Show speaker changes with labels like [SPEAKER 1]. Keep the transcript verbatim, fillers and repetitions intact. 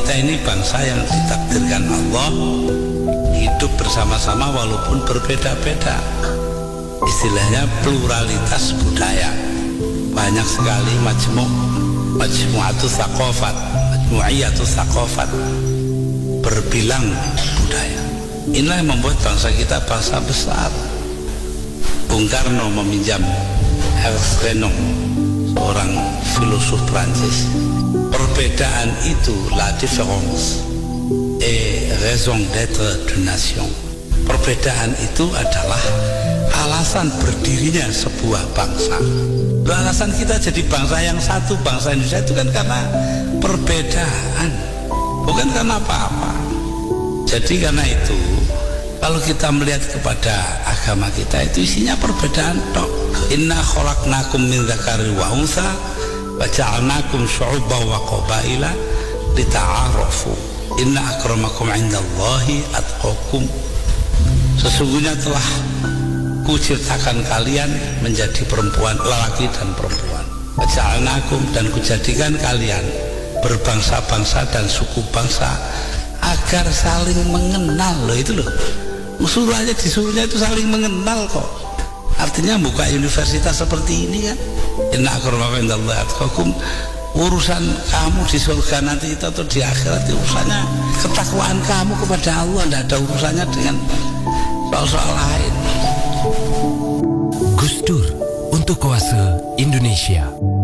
[SPEAKER 1] kita ini bangsa yang ditakdirkan Allah hidup bersama-sama walaupun berbeda-beda. Istilahnya pluralitas budaya. Banyak sekali majmu' majmu'atus tsaqafat, majmu'iyatus tsaqafat, berbilang budaya. Inilah yang membuat bangsa kita bangsa besar. Bung Karno meminjam Ernst Renan, seorang filosof Prancis. Perbedaan itu la différence et raison d'être d'une nation. Perbedaan itu adalah alasan berdirinya sebuah bangsa. Loh, alasan kita jadi bangsa yang satu, bangsa Indonesia itu kan karena perbedaan, bukan karena apa-apa. Jadi karena itu kalau kita melihat kepada agama kita itu isinya perbedaan tok. Inna khalaqnakum min dzakari wa untha wa ja'alnakum syu'uban wa qabaila lita'arafu. Inna akramakum 'indallahi atqakum. Sesungguhnya telah kuciptakan kalian menjadi perempuan, lelaki dan perempuan. Wa ja'alnakum, dan kujadikan kalian berbangsa-bangsa dan suku bangsa agar saling mengenal. Loh itu loh, usulannya disuruhnya itu saling mengenal kok. Artinya buka universitas seperti ini kan. Inna akramakum indallahi atqakum. Urusan kamu di surga nanti itu atau di akhirat itu urusannya ketakwaan kamu kepada Allah, tidak ada urusannya dengan soal-soal lain.
[SPEAKER 2] Gus Dur untuk kuasa Indonesia.